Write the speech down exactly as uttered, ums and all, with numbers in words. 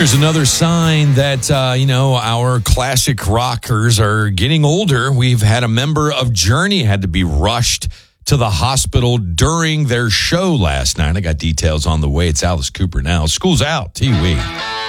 There's another sign that, uh, you know, our classic rockers are getting older. We've had a member of Journey had to be rushed to the hospital during their show last night. I got details on the way. It's Alice Cooper now. School's out. T-Wee.